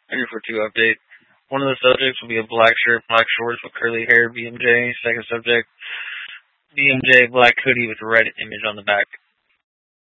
Here for 2 update. One of the subjects will be a black shirt, black shorts with curly hair, BMJ. Second subject, BMJ, black hoodie with a red image on the back.